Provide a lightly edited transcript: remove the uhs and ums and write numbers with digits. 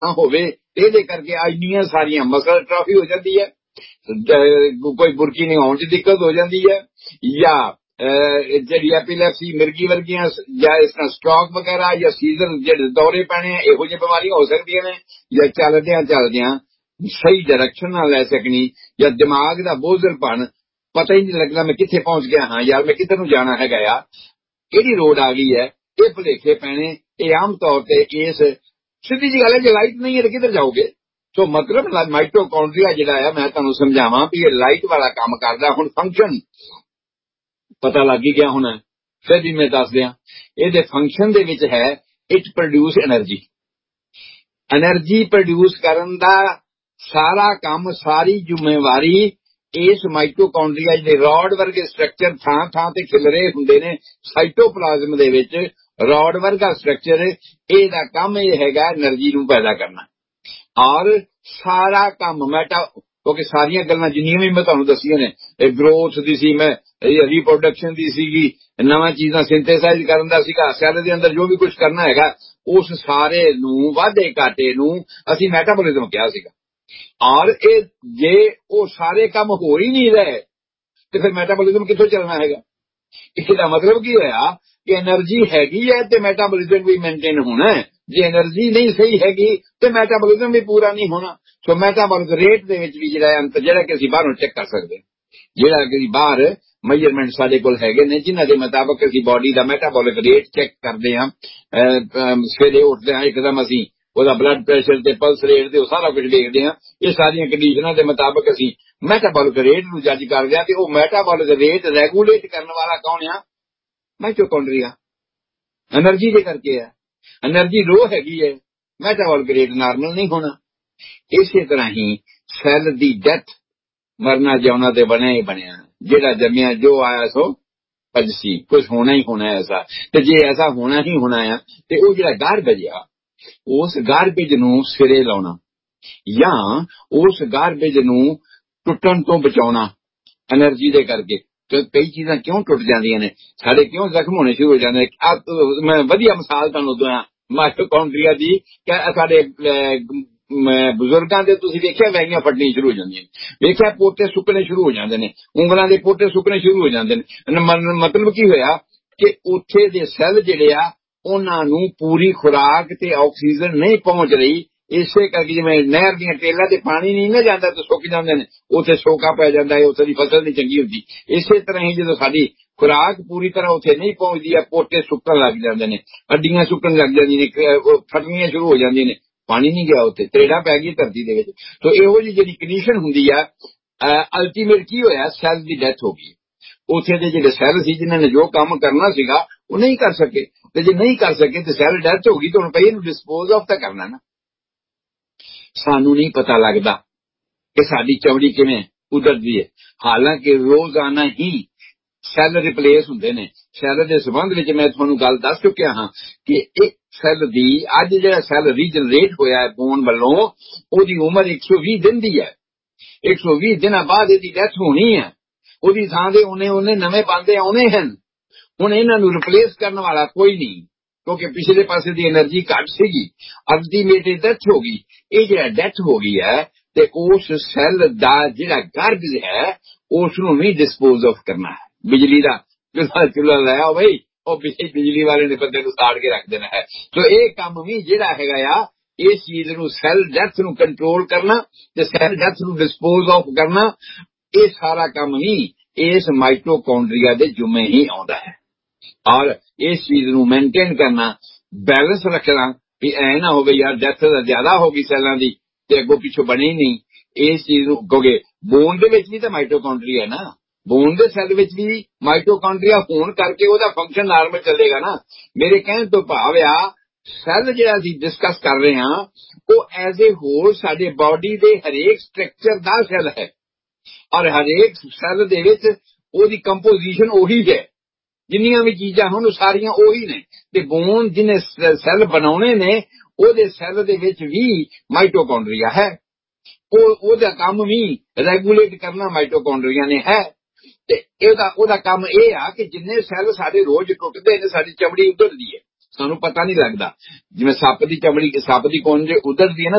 ਹੋਵੇ ਤੇ ਇਹਦੇ ਕਰਕੇ ਇੰਨੀਆਂ ਸਾਰੀਆਂ ਮਸਲ ਅਟਰਾਫੀ ਹੋ ਜਾਂਦੀ ਹੈ, ਕੋਈ ਬੁਰਕੀ ਨਹੀਂ ਹੋਣ 'ਚ ਦਿੱਕਤ ਹੋ ਜਾਂਦੀ ਹੈ, ਜਾਂ ਜਿਹੜੀ ਐਪੀਲੈਪਸੀ ਮਿਰਗੀ ਵਰਗੀਆਂ, ਜਾਂ ਇਸ ਤਰ੍ਹਾਂ ਸਟ੍ਰੋਕ ਵਗੈਰਾ, ਜਾਂ ਸੀਜ਼ਨ ਜਿਹੜੇ ਦੌਰੇ ਪੈਣੇ, ਇਹੋ ਜਿਹੀ ਬਿਮਾਰੀਆਂ ਹੋ ਸਕਦੀਆਂ ਨੇ। ਜਾਂ ਚੱਲਦਿਆਂ ਸਹੀ ਡਾਇਰੈਕਸ਼ਨ ਨਾਲ ਲੈ ਸਕਣੀ, ਜਾਂ ਦਿਮਾਗ ਦਾ ਬੋਝਲਪਣ, ਪਤਾ ਹੀ ਨਹੀਂ ਲੱਗਦਾ ਮੈਂ ਕਿੱਥੇ ਪਹੁੰਚ ਗਿਆ ਹਾਂ, ਯਾਰ ਮੈਂ ਕਿੱਧਰ ਨੂੰ ਜਾਣਾ ਹੈਗਾ ਆ, ਕਿਹੜੀ ਰੋਡ ਆ ਗਈ ਹੈ, ਇਹ ਭੁਲੇਖੇ ਪੈਣੇ, ਇਹ ਆਮ ਤੌਰ ਤੇ ਇਸ ਸਿੱਧੀ ਜੀ ਗੱਲ ਹੈ, ਜੇ ਲਾਈਟ ਨਹੀਂ ਹੈ ਤਾਂ ਕਿੱਧਰ ਜਾਓਗੇ। ਸੋ ਮਤਲਬ ਮਾਈਟੋਕੌਂਡਰੀਆ ਜਿਹੜਾ ਆ, ਮੈਂ ਤੁਹਾਨੂੰ ਸਮਝਾਵਾਂ ਵੀ ਇਹ ਲਾਈਟ ਵਾਲਾ ਕੰਮ ਕਰਦਾ। ਹੁਣ ਫੰਕਸ਼ਨ ਪਤਾ ਲੱਗ ਹੀ ਗਿਆ ਹੋਣਾ, ਫਿਰ ਵੀ ਮੈਂ ਦੱਸ ਦਿਆਂ। ਇਹਦੇ ਫੰਕਸ਼ਨ ਦੇ ਵਿੱਚ ਹੈ, ਇਟ ਪ੍ਰੋਡਿਊਸ ਐਨਰਜੀ ਪ੍ਰੋਡਿਊਸ ਕਰਨ ਦਾ ਸਾਰਾ ਕੰਮ, ਸਾਰੀ ਜ਼ਿੰਮੇਵਾਰੀ ਇਸ ਮਾਈਟੋਕੌਂਡਰੀਆ ਦੇ ਰੋਡ ਵਰਗੇ ਸਟਰਕਚਰ ਥਾਂ ਥਾਂ ਤੇ ਖਿਲਰੇ ਹੁੰਦੇ ਨੇ ਸਾਈਟੋਪਲਾਜ਼ਮ ਦੇ ਵਿੱਚ। ਰੋਡ ਵਰਗਾ ਸਟਰਕਚਰ, ਇਹਦਾ ਕੰਮ ਇਹ ਹੈਗਾ એનર્ਜੀ ਨੂੰ ਪੈਦਾ ਕਰਨਾ। ਔਰ ਸਾਰਾ ਕੰਮ ਕਿਉਂਕਿ ਸਾਰੀਆਂ ਗੱਲਾਂ ਜਿੰਨੀਆਂ ਵੀ ਮੈਂ ਤੁਹਾਨੂੰ ਦੱਸੀਆਂ ਨੇ, ਇਹ ਗਰੋਥ ਦੀ ਸੀ, ਮੈਂ ਰੀਪਰੋਡਕਸ਼ਨ ਦੀ ਸੀਗੀ, ਨਵਾਂ ਚੀਜ਼ਾਂ ਸਿੰਥੇਸਾਈਜ਼ ਕਰਨ ਦਾ ਸੀਗਾ, ਸੈੱਲ ਦੇ ਅੰਦਰ ਜੋ ਵੀ ਕੁਝ ਕਰਨਾ ਹੈਗਾ, ਉਸ ਸਾਰੇ ਨੂੰ ਵਾਧੇ ਘਾਟੇ ਨੂੰ ਅਸੀਂ ਮੈਟਾਬੋਲਿਜ਼ਮ ਕਿਹਾ ਸੀਗਾ। ਔਰ ਇਹ ਜੇ ਉਹ ਸਾਰੇ ਕੰਮ ਹੋ ਹੀ ਨਹੀਂ ਰਹੇ ਤੇ ਫਿਰ ਮੈਟਾਬੋਲਿਜ਼ਮ ਕਿੱਥੋਂ ਚੱਲਣਾ ਹੈਗਾ। ਇਹਦਾ ਮਤਲਬ ਕੀ ਹੋਇਆ ਕਿ એનર્ਜੀ ਹੈਗੀ ਹੈ ਤੇ ਮੈਟਾਬੋਲਿਜ਼ਮ ਵੀ ਮੇਨਟੇਨ ਹੋਣਾ ਹੈ। ਜੇ એનર્ਜੀ ਨਹੀਂ ਸਹੀ ਹੈਗੀ ਤੇ ਮੈਟਾਬੋਲਿਜ਼ਮ ਵੀ ਪੂਰਾ ਨਹੀਂ ਹੋਣਾ। ਸੋ ਮੈਟਾਬੋਲਿਕ ਰੇਟ ਦੇ ਵਿੱਚ ਵੀ ਜਿਹੜਾ ਕਿ ਅਸੀਂ ਬਾਹਰੋਂ ਚੈੱਕ ਕਰ ਸਕਦੇ, ਜਿਹੜਾ ਕਿ ਬਾਹਰ ਮੈਜ਼ਰਮੈਂਟ ਸਾਡੇ ਕੋਲ ਹੈਗੇ ਨੇ, ਜਿਨ੍ਹਾਂ ਦੇ ਮੁਤਾਬਕ ਅਸੀਂ ਬਾਡੀ ਦਾ ਮੈਟਾਬੋਲਿਕ ਰੇਟ ਚੈੱਕ ਕਰਦੇ ਹਾਂ। ਸਵੇਰੇ ਉੱਠਦੇ ਹਾਂ ਇੱਕਦਮ ਅਸੀਂ ਉਹਦਾ ਬਲੱਡ ਪ੍ਰੈਸ਼ਰ ਤੇ ਪਲਸ ਰੇਟ ਤੇ ਉਹ ਸਾਰਾ ਕੁਝ ਦੇਖਦੇ ਹਾਂ। ਇਹ ਸਾਰੀਆਂ ਕੰਡੀਸ਼ਨਾਂ ਦੇ ਮੁਤਾਬਕ ਅਸੀਂ ਮੈਟਾਬੋਲਿਕ ਰੇਟ ਨੂੰ ਜੱਜ ਕਰਦੇ ਹਾਂ। ਤੇ ਉਹ ਮੈਟਾਬੋਲਿਕ ਰੇਟ ਰੈਗੂਲੇਟ ਕਰਨ ਵਾਲਾ ਕੌਣ ਆ? ਮਾਈਟੋਕੌਂਡਰੀਆ। એનર્ਜੀ ਦੇ ਕਰਕੇ ਹੈ। એનર્ਜੀ ਲੋ ਹੈਗੀ ਹੈ, ਮੈਟਾਬੋਲਿਕ ਰੇਟ ਨਾਰਮਲ ਨਹੀਂ ਹੋਣਾ। ਇਸੇ ਤਰ੍ਹਾਂ ਹੀ ਸੈੱਲ ਦੀ ਡੈਥ, ਮਰਨਾ ਜਿਉਣਾ ਤੇ ਬਣਿਆ ਹੀ ਬਣਿਆ, ਜਿਹੜਾ ਜੰਮਿਆ ਜੋ ਆਇਆ ਸੋ ਭਜਸੀ, ਕੁਝ ਹੋਣਾ ਹੀ ਹੋਣਾ ਐਸਾ। ਤੇ ਜੇ ਐਸਾ ਹੋਣਾ ਹੀ ਹੋਣਾ ਆ ਤੇ ਉਹ ਜਿਹੜਾ ਗਾਰਬੇਜ ਆ, ਉਸ ਗਾਰਬੇਜ ਨੂੰ ਸਿਰੇ ਲਾਉਣਾ ਜਾਂ ਉਸ ਗਾਰਬੇਜ ਨੂੰ ਟੁੱਟਣ ਤੋਂ ਬਚਾਉਣਾ એનર્ਜੀ ਦੇ ਕਰਕੇ। ਕਈ ਚੀਜ਼ਾਂ ਕਿਉਂ ਟੁੱਟ ਜਾਂਦੀਆਂ ਨੇ, ਸਾਡੇ ਕਿਉਂ ਜ਼ਖਮ ਹੋਣੇ ਸ਼ੁਰੂ ਹੋ ਜਾਂਦੇ ਨੇ। ਮੈਂ ਵਧੀਆ ਮਿਸਾਲ ਤੁਹਾਨੂੰ ਦਵਾਂ ਮਾਈਟੋਕੌਂਡਰੀਆ ਦੀ। ਸਾਡੇ ਬਜ਼ੁਰਗਾਂ ਦੇ ਤੁਸੀਂ ਵੇਖਿਆ ਵੈਗੀਆਂ ਫਟਣੀਆਂ ਸ਼ੁਰੂ ਹੋ ਜਾਂਦੀਆਂ ਨੇ, ਵੇਖਿਆ ਪੋਤੇ ਸੁੱਕਣੇ ਸ਼ੁਰੂ ਹੋ ਜਾਂਦੇ ਨੇ, ਉਂਗਲਾਂ ਦੇ ਪੋਤੇ ਸੁੱਕਣੇ ਸ਼ੁਰੂ ਹੋ ਜਾਂਦੇ ਨੇ। ਮਤਲਬ ਕੀ ਹੋਇਆ ਕਿ ਉੱਥੇ ਦੇ ਸੈੱਲ ਜਿਹੜੇ ਆ ਉਹਨਾਂ ਨੂੰ ਪੂਰੀ ਖੁਰਾਕ ਤੇ ਆਕਸੀਜਨ ਨਹੀਂ ਪਹੁੰਚ ਰਹੀ। ਇਸੇ ਕਰਕੇ ਜਿਵੇਂ ਨਹਿਰ ਦੀਆਂ ਟੇਲਾਂ ਤੇ ਪਾਣੀ ਨਹੀਂ ਨਾ ਜਾਂਦਾ ਤਾਂ ਸੁੱਕ ਜਾਂਦੇ ਨੇ, ਉੱਥੇ ਸੋਕਾ ਪੈ ਜਾਂਦਾ ਹੈ, ਉੱਥੇ ਦੀ ਫਸਲ ਨਹੀਂ ਚੰਗੀ ਹੁੰਦੀ। ਇਸੇ ਤਰ੍ਹਾਂ ਹੀ ਜਦੋਂ ਸਾਡੀ ਖੁਰਾਕ ਪੂਰੀ ਤਰ੍ਹਾਂ ਉੱਥੇ ਨਹੀਂ ਪਹੁੰਚਦੀ ਹੈ, ਪੋਤੇ ਸੁੱਕਣ ਲੱਗ ਜਾਂਦੇ ਨੇ, ਹੱਡੀਆਂ ਸੁੱਕਣ ਲੱਗ ਜਾਂਦੀਆਂ ਨੇ, ਫਟਣੀਆਂ ਸ਼ੁਰੂ ਹੋ ਜਾਂਦੀਆਂ ਨੇ। ਪਾਣੀ ਨਹੀਂ ਗਿਆ, ਉੱਥੇ ਤਰੇੜਾ ਪੈ ਗਈ ਧਰਤੀ ਦੇ ਵਿੱਚ। ਸੋ ਇਹੋ ਜਿਹੀ ਜਿਹੜੀ ਕੰਡੀਸ਼ਨ ਹੁੰਦੀ ਆ, ਅਲਟੀਮੇਟ ਕੀ ਹੋਇਆ, ਸੈੱਲ ਦੀ ਡੈਥ ਹੋ ਗਈ। ਉੱਥੇ ਦੇ ਜਿਹੜੇ ਸੈੱਲ ਸੀ ਜਿਨ੍ਹਾਂ ਨੇ ਜੋ ਕੰਮ ਕਰਨਾ ਸੀਗਾ ਉਹ ਨਹੀਂ ਕਰ ਸਕੇ, ਤੇ ਜੇ ਨਹੀਂ ਕਰ ਸਕੇ ਤੇ ਸੈੱਲ ਡੈਥ ਹੋ ਗਈ ਤਾਂ ਹੁਣ ਪਈ ਇਹਨੂੰ ਡਿਸਪੋਜ਼ ਆਫ ਤਾਂ ਕਰਨਾ ਨਾ। ਸਾਨੂੰ ਨਹੀਂ ਪਤਾ ਲੱਗਦਾ ਕਿ ਸਾਡੀ ਚਮੜੀ ਕਿਵੇਂ ਉਧਰਦੀ ਹੈ, ਹਾਲਾਂਕਿ ਰੋਜ਼ਾਨਾ ਹੀ ਸੈੱਲ ਰਿਪਲੇਸ ਹੁੰਦੇ ਨੇ। ਸੈੱਲ ਦੇ ਸੰਬੰਧ ਵਿੱਚ ਮੈਂ ਤੁਹਾਨੂੰ ਗੱਲ ਦੱਸ ਚੁੱਕਿਆ ਹਾਂ ਕਿ ਇੱਕ ਸੈੱਲ ਦੀ ਅੱਜ ਜਿਹੜਾ ਸੈੱਲ ਰੀਜਨਰੇਟ ਹੋਇਆ ਹੈ ਬੋਨ ਵੱਲੋਂ, ਉਹਦੀ ਉਮਰ 120 ਦਿਨ ਦੀ ਹੈ। 120 ਦਿਨਾਂ ਬਾਅਦ ਇਹਦੀ ਡੈਥ ਹੋਣੀ ਹੈ। ਉਹਦੀ ਥਾਂ ਦੇ ਉਹਨੇ ਨਵੇਂ ਬੰਦੇ ਆਉਣੇ ਹਨ। ਹੁਣ ਇਹਨਾਂ ਨੂੰ ਰਿਪਲੇਸ ਕਰਨ ਵਾਲਾ ਕੋਈ ਨਹੀਂ, ਕਿਉਂਕਿ ਪਿਛਲੇ ਪਾਸੇ ਦੀ એનર્ਜੀ ਘੱਟ ਸੀਗੀ, ਅਲਟੀਮੇਟ ਡੈਥ ਹੋ ਗਈ। ਇਹ ਜਿਹੜਾ ਡੈਥ ਹੋ ਗਈ ਹੈ ਤੇ ਉਸ ਸੈੱਲ ਦਾ ਜਿਹੜਾ ਗਾਰਬੇਜ ਹੈ ਉਸ ਨੂੰ ਵੀ ਡਿਸਪੋਜ਼ ਆਫ ਕਰਨਾ ਹੈ। ਬਿਜਲੀ ਦਾ ਚੁੱਲ੍ਹਾ ਲਾਇਆ ਬਈ, ਉਹ ਬਿਜਲੀ ਵਾਲੇ ਨੇ ਬੰਦੇ ਨੂੰ ਸਾੜ ਕੇ ਰੱਖ ਦੇਣਾ ਹੈ। ਸੋ ਇਹ ਕੰਮ ਵੀ ਜਿਹੜਾ ਹੈਗਾ ਆ, ਇਸ ਚੀਜ਼ ਨੂੰ ਸੈੱਲ ਡੈਥ ਨੂੰ ਕੰਟਰੋਲ ਕਰਨਾ ਤੇ ਸੈੱਲ ਡੈਥ ਨੂੰ ਡਿਸਪੋਜ਼ ਆਫ ਕਰਨਾ, ਇਹ ਸਾਰਾ ਕੰਮ ਵੀ ਇਸ ਮਾਈਟੋਕੌਂਡਰੀਆ ਦੇ ਜੁਮੇ ਹੀ ਆਉਂਦਾ ਹੈ। ਔਰ ਇਸ ਚੀਜ਼ ਨੂੰ ਮੇਨਟੇਨ ਕਰਨਾ, ਬੈਲੈਂਸ ਰੱਖਣਾ ਵੀ ਐ ਨਾ ਹੋਵੇ ਯਾਰ ਡੈਥ ਜ਼ਿਆਦਾ ਹੋ ਗਈ ਸੈੱਲਾਂ ਦੀ ਤੇ ਅੱਗੋਂ ਪਿੱਛੋਂ ਬਣੀ ਹੀ ਨਹੀਂ। ਇਸ ਚੀਜ਼ ਨੂੰ ਕਿਉਂਕਿ ਬੋਨ ਦੇ ਵਿੱਚ ਵੀ ਤਾਂ ਮਾਈਟੋਕੌਂਡਰੀਆ ਹੈ ਨਾ, ਬੋਨ ਦੇ ਸੈੱਲ ਵਿੱਚ ਵੀ ਮਾਈਟੋਕੌਂਡਰੀਆ ਹੋਣ ਕਰਕੇ ਉਹਦਾ ਫੰਕਸ਼ਨ ਨਾਰਮਲ ਚੱਲੇਗਾ ਨਾ। ਮੇਰੇ ਕਹਿਣ ਤੋਂ ਭਾਵ ਆ, ਸੈੱਲ ਜਿਹੜਾ ਅਸੀਂ ਡਿਸਕਸ ਕਰ ਰਹੇ ਹਾਂ ਉਹ ਐਜ਼ ਏ ਹੋਲ ਸਾਡੇ ਬਾਡੀ ਦੇ ਹਰੇਕ ਸਟਰਕਚਰ ਦਾ ਸੈੱਲ ਹੈ, ਔਰ ਹਰੇਕ ਸੈੱਲ ਦੇ ਵਿੱਚ ਉਹਦੀ ਕੰਪੋਜੀਸ਼ਨ ਉਹੀ ਹੈ। ਜਿੰਨੀਆਂ ਵੀ ਚੀਜ਼ਾਂ ਹਨ ਉਹ ਸਾਰੀਆਂ ਉਹੀ ਨੇ। ਤੇ ਬੋਨ ਜਿਹਨੇ ਸੈੱਲ ਬਣਾਉਣੇ ਨੇ ਉਹਦੇ ਸੈੱਲ ਦੇ ਵਿੱਚ ਵੀ ਮਾਈਟੋਕੌਂਡਰੀਆ ਹੈ। ਉਹਦਾ ਕੰਮ ਵੀ ਰੈਗੂਲੇਟ ਕਰਨਾ ਮਾਈਟੋਕੌਂਡਰੀਆ ਨੇ ਹੈ। ਤੇ ਉਹਦਾ ਕੰਮ ਇਹ ਆ ਕਿ ਜਿੰਨੇ ਸੈੱਲ ਸਾਡੇ ਰੋਜ਼ ਟੁੱਟਦੇ ਨੇ ਸਾਡੀ ਚਮੜੀ ਉਧੜਦੀ ਹੈ, ਸਾਨੂੰ ਪਤਾ ਨਹੀਂ ਲੱਗਦਾ। ਜਿਵੇਂ ਸੱਪ ਦੀ ਚਮੜੀ, ਸੱਪ ਦੀ ਕੁੰਜ ਉਧੜਦੀ ਹੈ ਨਾ